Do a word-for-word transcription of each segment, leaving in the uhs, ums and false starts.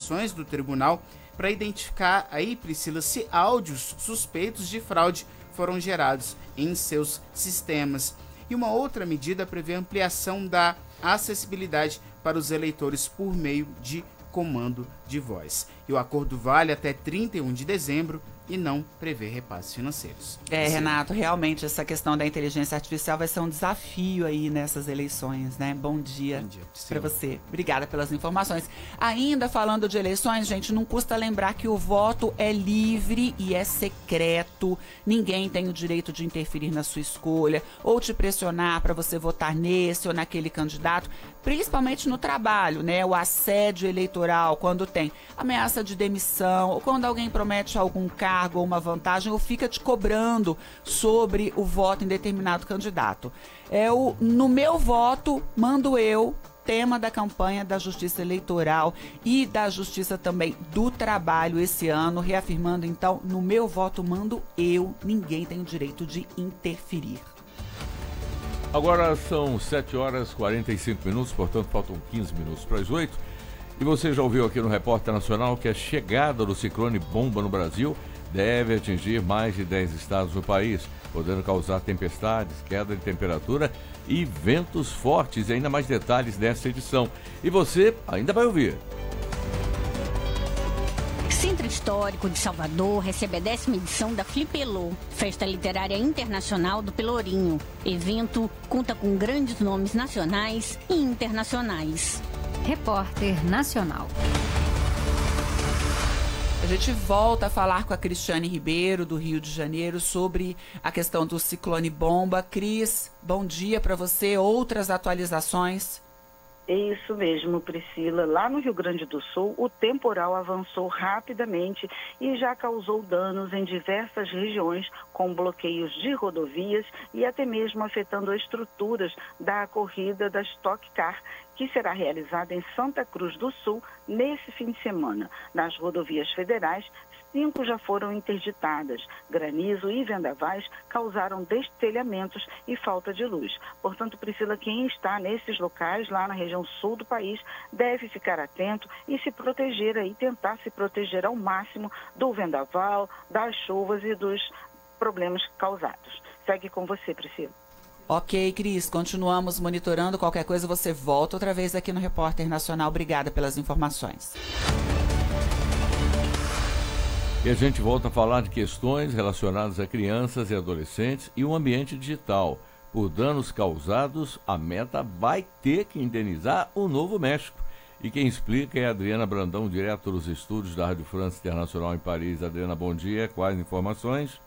investigações do tribunal para identificar aí, Priscila, se áudios suspeitos de fraude foram gerados em seus sistemas. E uma outra medida prevê ampliação da acessibilidade para os eleitores por meio de comando de voz. E o acordo vale até trinta e um de dezembro e não prevê repasses financeiros. É, Renato, realmente essa questão da inteligência artificial vai ser um desafio aí nessas eleições, né? Bom dia, dia para você. Obrigada pelas informações. Ainda falando de eleições, gente, não custa lembrar que o voto é livre e é secreto. Ninguém tem o direito de interferir na sua escolha ou te pressionar para você votar nesse ou naquele candidato, principalmente no trabalho, né? O assédio eleitoral, quando tem ameaça de demissão ou quando alguém promete algum cargo ou uma vantagem ou fica te cobrando sobre o voto em determinado candidato. É o No Meu Voto, Mando Eu, tema da campanha da Justiça Eleitoral e da Justiça também do Trabalho esse ano, reafirmando então, no meu voto mando eu, ninguém tem o direito de interferir. Agora são sete horas e quarenta e cinco minutos, portanto faltam quinze minutos para as oito. E você já ouviu aqui no Repórter Nacional que a chegada do ciclone bomba no Brasil deve atingir mais de dez estados no país, podendo causar tempestades, queda de temperatura e ventos fortes. E ainda mais detalhes dessa edição. E você ainda vai ouvir. Centro Histórico de Salvador recebe a décima edição da Flipelô, Festa Literária Internacional do Pelourinho. Evento conta com grandes nomes nacionais e internacionais. Repórter Nacional. A gente volta a falar com a Cristiane Ribeiro, do Rio de Janeiro, sobre a questão do ciclone bomba. Cris, bom dia para você. Outras atualizações? É isso mesmo, Priscila. Lá no Rio Grande do Sul, o temporal avançou rapidamente e já causou danos em diversas regiões, com bloqueios de rodovias e até mesmo afetando as estruturas da corrida da Stock Car, que será realizada em Santa Cruz do Sul nesse fim de semana. Nas rodovias federais, cinco já foram interditadas. Granizo e vendavais causaram destelhamentos e falta de luz. Portanto, Priscila, quem está nesses locais, lá na região sul do país, deve ficar atento e se proteger aí, tentar se proteger ao máximo do vendaval, das chuvas e dos problemas causados. Segue com você, Priscila. Ok, Cris, continuamos monitorando. Qualquer coisa você volta outra vez aqui no Repórter Nacional. Obrigada pelas informações. E a gente volta a falar de questões relacionadas a crianças e adolescentes e o ambiente digital. Por danos causados, a Meta vai ter que indenizar o Novo México. E quem explica é a Adriana Brandão, direto dos estúdios da Rádio France Internacional em Paris. Adriana, bom dia. Quais informações?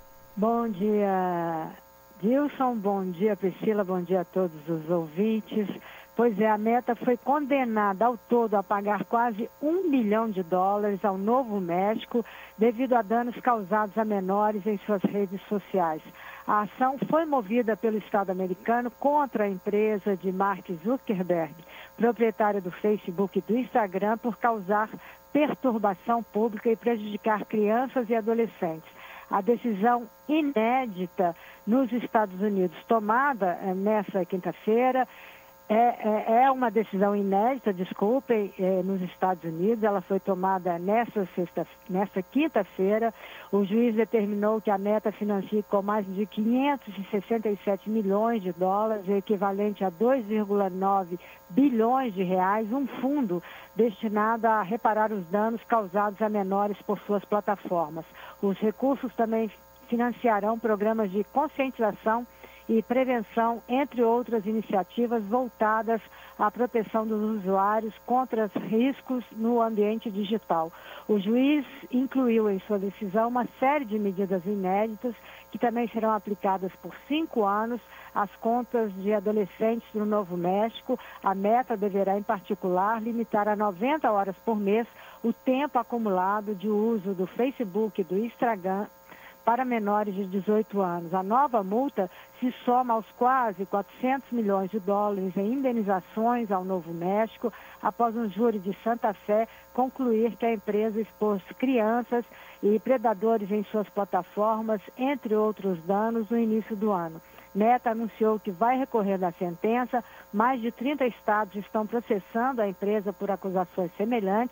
Bom dia, Dilson. Bom dia, Priscila. Bom dia a todos os ouvintes. Pois é, a Meta foi condenada ao todo a pagar quase um bilhão de dólares ao Novo México devido a danos causados a menores em suas redes sociais. A ação foi movida pelo Estado americano contra a empresa de Mark Zuckerberg, proprietária do Facebook e do Instagram, por causar perturbação pública e prejudicar crianças e adolescentes. A decisão inédita nos Estados Unidos, tomada eh, nessa quinta-feira, É, é, é uma decisão inédita, desculpem, é, nos Estados Unidos. Ela foi tomada nessa, sexta, nessa quinta-feira. O juiz determinou que a Meta financie com mais de quinhentos e sessenta e sete milhões de dólares, equivalente a dois vírgula nove bilhões de reais, um fundo destinado a reparar os danos causados a menores por suas plataformas. Os recursos também financiarão programas de conscientização e prevenção, entre outras iniciativas voltadas à proteção dos usuários contra riscos no ambiente digital. O juiz incluiu em sua decisão uma série de medidas inéditas que também serão aplicadas por cinco anos às contas de adolescentes do Novo México. A Meta deverá, em particular, limitar a noventa horas por mês o tempo acumulado de uso do Facebook e do Instagram para menores de dezoito anos. A nova multa se soma aos quase quatrocentos milhões de dólares em indenizações ao Novo México, após um júri de Santa Fé concluir que a empresa expôs crianças e predadores em suas plataformas, entre outros danos, no início do ano. Meta anunciou que vai recorrer da sentença. Mais de trinta estados estão processando a empresa por acusações semelhantes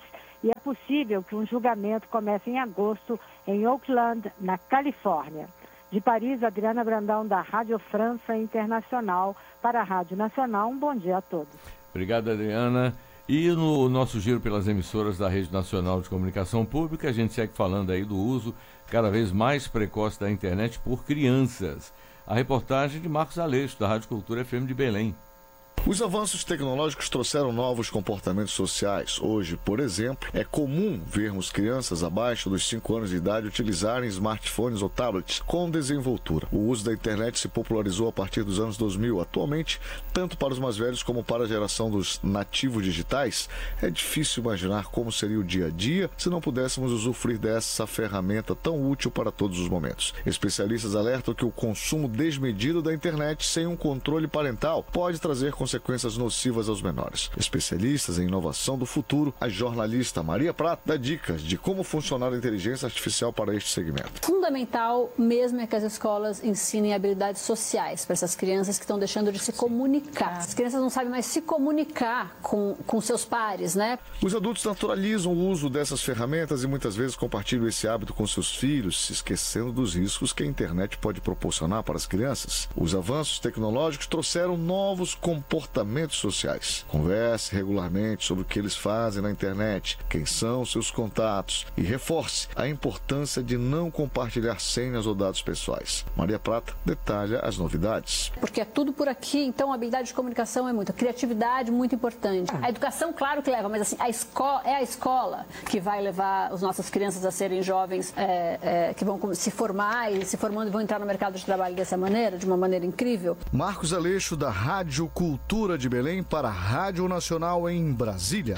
e é possível que um julgamento comece em agosto em Oakland, na Califórnia. De Paris, Adriana Brandão, da Rádio França Internacional, para a Rádio Nacional. Um bom dia a todos. Obrigado, Adriana. E no nosso giro pelas emissoras da Rede Nacional de Comunicação Pública, a gente segue falando aí do uso cada vez mais precoce da internet por crianças. A reportagem de Marcos Aleixo, da Rádio Cultura F M de Belém. Os avanços tecnológicos trouxeram novos comportamentos sociais. Hoje, por exemplo, é comum vermos crianças abaixo dos cinco anos de idade utilizarem smartphones ou tablets com desenvoltura. O uso da internet se popularizou a partir dos anos dois mil. Atualmente, tanto para os mais velhos como para a geração dos nativos digitais, é difícil imaginar como seria o dia a dia se não pudéssemos usufruir dessa ferramenta tão útil para todos os momentos. Especialistas alertam que o consumo desmedido da internet sem um controle parental pode trazer consequências consequências nocivas aos menores. Especialistas em inovação do futuro, a jornalista Maria Prata dá dicas de como funcionar a inteligência artificial para este segmento. Fundamental mesmo é que as escolas ensinem habilidades sociais para essas crianças que estão deixando de se comunicar. As crianças não sabem mais se comunicar com, com seus pares, né? Os adultos naturalizam o uso dessas ferramentas e muitas vezes compartilham esse hábito com seus filhos, se esquecendo dos riscos que a internet pode proporcionar para as crianças. Os avanços tecnológicos trouxeram novos comportamentos comportamentos sociais. Converse regularmente sobre o que eles fazem na internet, quem são seus contatos e reforce a importância de não compartilhar senhas ou dados pessoais. Maria Prata detalha as novidades. Porque é tudo por aqui, então a habilidade de comunicação é muito, a criatividade muito importante. A educação, claro que leva, mas assim, a escola, é a escola que vai levar as nossas crianças a serem jovens é, é, que vão se formar e se formando vão entrar no mercado de trabalho dessa maneira, de uma maneira incrível. Marcos Aleixo, da Rádio Cultura de Belém, para a Rádio Nacional em Brasília.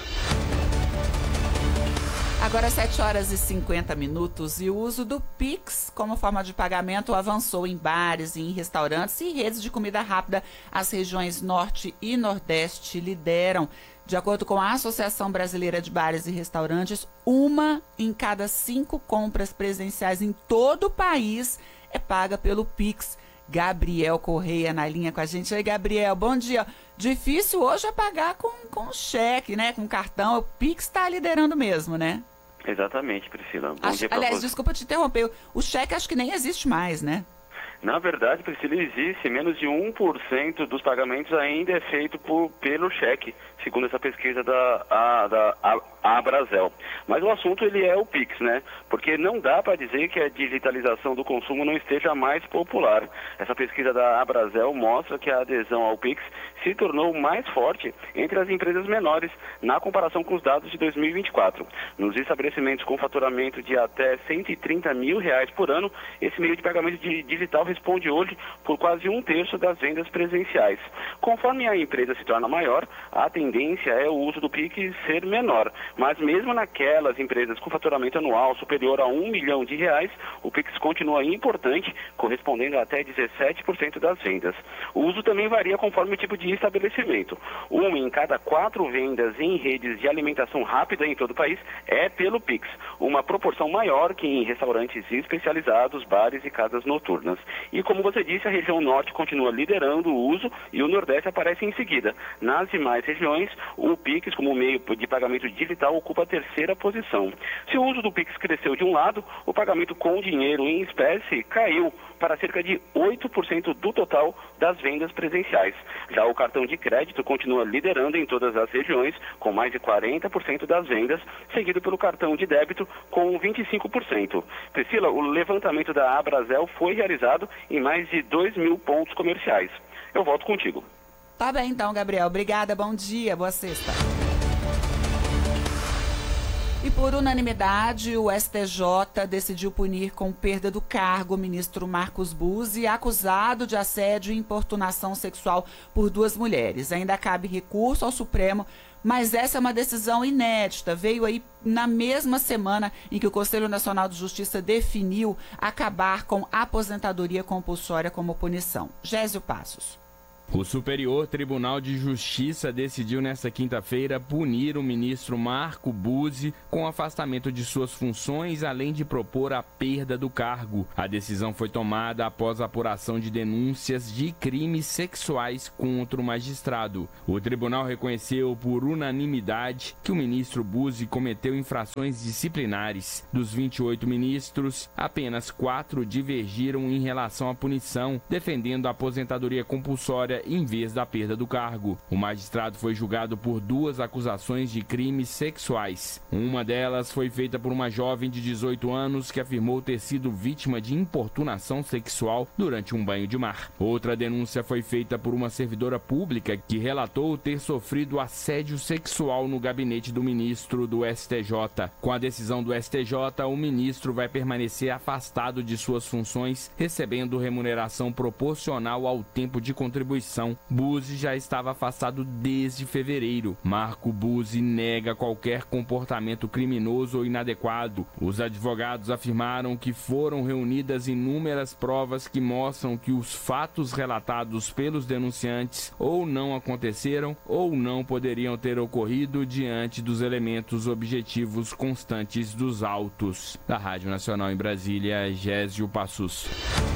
Agora sete horas e cinquenta minutos e o uso do Pix como forma de pagamento avançou em bares, em restaurantes e redes de comida rápida. As regiões Norte e Nordeste lideram. De acordo com a Associação Brasileira de Bares e Restaurantes, uma em cada cinco compras presenciais em todo o país é paga pelo Pix. Gabriel Correia na linha com a gente. Oi, Gabriel, bom dia. Difícil hoje é pagar com, com cheque, né? Com cartão. O Pix está liderando mesmo, né? Exatamente, Priscila. Bom acho, dia pra aliás, você. Desculpa te interromper. O cheque acho que nem existe mais, né? Na verdade, Priscila, existe. Menos de um por cento dos pagamentos ainda é feito por, pelo cheque, segundo essa pesquisa da, a, da a, Abrazel. Mas o assunto ele é o Pix, né? Porque não dá para dizer que a digitalização do consumo não esteja mais popular. Essa pesquisa da Abrazel mostra que a adesão ao Pix se tornou mais forte entre as empresas menores na comparação com os dados de dois mil e vinte e quatro. Nos estabelecimentos com faturamento de até cento e trinta mil reais por ano, esse meio de pagamento digital responde hoje por quase um terço das vendas presenciais. Conforme a empresa se torna maior, a tendência é o uso do Pix ser menor. Mas mesmo naquelas empresas com faturamento anual superior a um milhão de reais, o Pix continua importante, correspondendo a até dezessete por cento das vendas. O uso também varia conforme o tipo de estabelecimento. Uma em cada quatro vendas em redes de alimentação rápida em todo o país é pelo Pix, uma proporção maior que em restaurantes especializados, bares e casas noturnas. E como você disse, a região norte continua liderando o uso e o nordeste aparece em seguida. Nas demais regiões, o Pix como meio de pagamento digital ocupa a terceira posição. Se o uso do Pix cresceu de um lado, o pagamento com dinheiro em espécie caiu para cerca de oito por cento do total das vendas presenciais. Já o cartão de crédito continua liderando em todas as regiões, com mais de quarenta por cento das vendas, seguido pelo cartão de débito com vinte e cinco por cento. Priscila, o levantamento da Abrazel foi realizado em mais de dois mil pontos comerciais. Eu volto contigo. Tá bem então, Gabriel. Obrigada, bom dia, boa sexta. E por unanimidade, o S T J decidiu punir com perda do cargo o ministro Marcos Buzzi, acusado de assédio e importunação sexual por duas mulheres. Ainda cabe recurso ao Supremo, mas essa é uma decisão inédita. Veio aí na mesma semana em que o Conselho Nacional de Justiça definiu acabar com a aposentadoria compulsória como punição. Gésio Passos. O Superior Tribunal de Justiça decidiu nesta quinta-feira punir o ministro Marco Buzzi com afastamento de suas funções, além de propor a perda do cargo. A decisão foi tomada após a apuração de denúncias de crimes sexuais contra o magistrado. O tribunal reconheceu por unanimidade que o ministro Buzzi cometeu infrações disciplinares. Dos vinte e oito ministros, apenas quatro divergiram em relação à punição, defendendo a aposentadoria compulsória em vez da perda do cargo. O magistrado foi julgado por duas acusações de crimes sexuais. Uma delas foi feita por uma jovem de dezoito anos que afirmou ter sido vítima de importunação sexual durante um banho de mar. Outra denúncia foi feita por uma servidora pública que relatou ter sofrido assédio sexual no gabinete do ministro do S T J. Com a decisão do S T J, o ministro vai permanecer afastado de suas funções, recebendo remuneração proporcional ao tempo de contribuição. Buzzi já estava afastado desde fevereiro. Marco Buzzi nega qualquer comportamento criminoso ou inadequado. Os advogados afirmaram que foram reunidas inúmeras provas que mostram que os fatos relatados pelos denunciantes ou não aconteceram ou não poderiam ter ocorrido diante dos elementos objetivos constantes dos autos. Da Rádio Nacional em Brasília, Gésio Passus.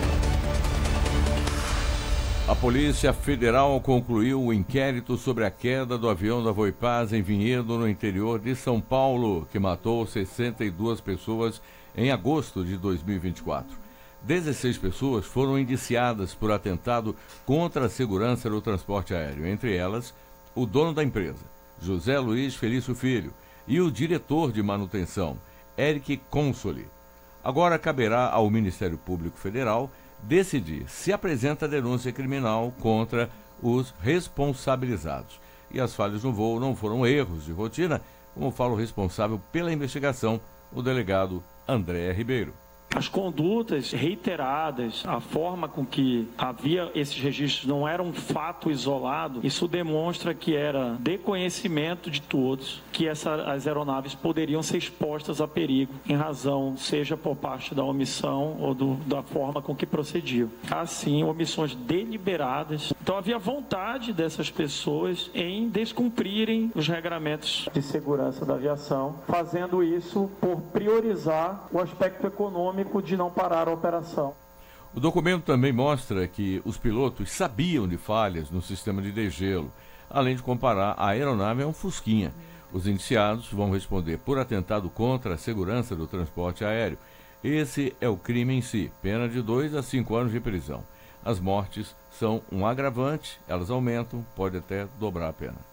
A Polícia Federal concluiu o inquérito sobre a queda do avião da Voipaz em Vinhedo, no interior de São Paulo, que matou sessenta e duas pessoas em agosto de dois mil e vinte e quatro. dezesseis pessoas foram indiciadas por atentado contra a segurança do transporte aéreo, entre elas o dono da empresa, José Luiz Felício Filho, e o diretor de manutenção, Eric Consoli. Agora caberá ao Ministério Público Federal decidir se apresenta denúncia criminal contra os responsabilizados. E as falhas no voo não foram erros de rotina, como fala o responsável pela investigação, o delegado André Ribeiro. As condutas reiteradas, a forma com que havia esses registros não era um fato isolado, isso demonstra que era de conhecimento de todos que essa, as aeronaves poderiam ser expostas a perigo, em razão, seja por parte da omissão ou do, da forma com que procediam. Assim, omissões deliberadas. Então havia vontade dessas pessoas em descumprirem os regramentos de segurança da aviação, fazendo isso por priorizar o aspecto econômico de não parar a operação. O documento também mostra que os pilotos sabiam de falhas no sistema de degelo, além de comparar a aeronave a um Fusquinha. Os indiciados vão responder por atentado contra a segurança do transporte aéreo. Esse é o crime em si, pena de dois a cinco anos de prisão. As mortes são um agravante, elas aumentam, pode até dobrar a pena.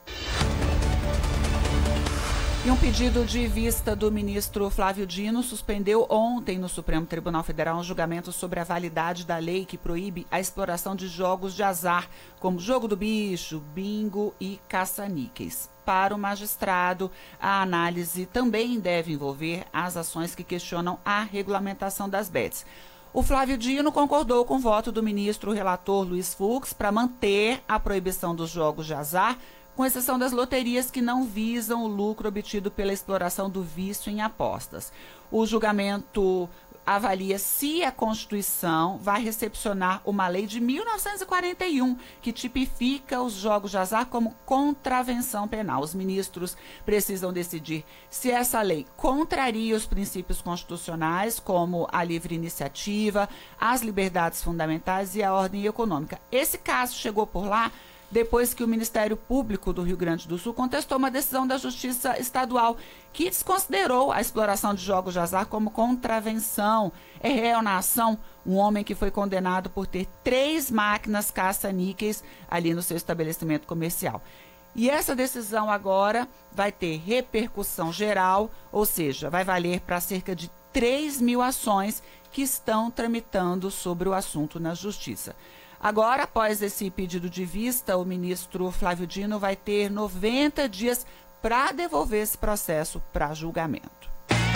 E um pedido de vista do ministro Flávio Dino suspendeu ontem no Supremo Tribunal Federal um julgamento sobre a validade da lei que proíbe a exploração de jogos de azar, como jogo do bicho, bingo e caça-níqueis. Para o magistrado, a análise também deve envolver as ações que questionam a regulamentação das bets. O Flávio Dino concordou com o voto do ministro relator Luiz Fux para manter a proibição dos jogos de azar, com exceção das loterias que não visam o lucro obtido pela exploração do vício em apostas. O julgamento avalia se a Constituição vai recepcionar uma lei de mil novecentos e quarenta e um, que tipifica os jogos de azar como contravenção penal. Os ministros precisam decidir se essa lei contraria os princípios constitucionais, como a livre iniciativa, as liberdades fundamentais e a ordem econômica. Esse caso chegou por lá depois que o Ministério Público do Rio Grande do Sul contestou uma decisão da Justiça Estadual que desconsiderou a exploração de jogos de azar como contravenção. É réu na ação um homem que foi condenado por ter três máquinas caça-níqueis ali no seu estabelecimento comercial. E essa decisão agora vai ter repercussão geral, ou seja, vai valer para cerca de três mil ações que estão tramitando sobre o assunto na Justiça. Agora, após esse pedido de vista, o ministro Flávio Dino vai ter noventa dias para devolver esse processo para julgamento.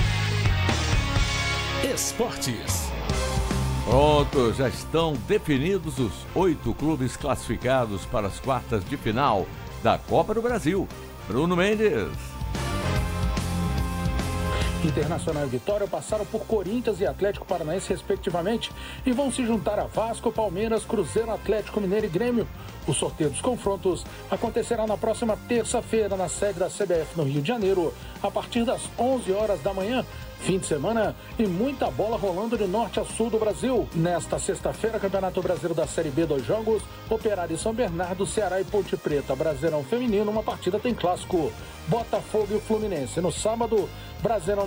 Esportes. Pronto, já estão definidos os oito clubes classificados para as quartas de final da Copa do Brasil. Bruno Mendes. Internacional e Vitória passaram por Corinthians e Atlético Paranaense, respectivamente, e vão se juntar a Vasco, Palmeiras, Cruzeiro, Atlético Mineiro e Grêmio. O sorteio dos confrontos acontecerá na próxima terça-feira, na sede da C B F no Rio de Janeiro, a partir das onze horas da manhã. Fim de semana e muita bola rolando de norte a sul do Brasil. Nesta sexta-feira, Campeonato Brasileiro da Série B, dois jogos, Operário e São Bernardo, Ceará e Ponte Preta. Brasileirão Feminino, uma partida tem clássico, Botafogo e o Fluminense. No sábado, Brasileirão